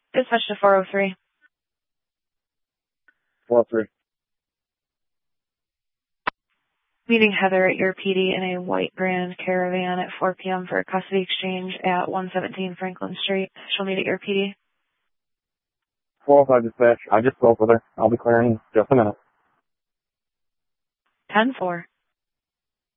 Dispatch to 403. 403. Meeting Heather at your PD in a white Grand Caravan at 4 p.m. for a custody exchange at 117 Franklin Street. She'll meet at your PD. 405 dispatch. I just spoke with her. I'll be clearing in just a minute. 10-4.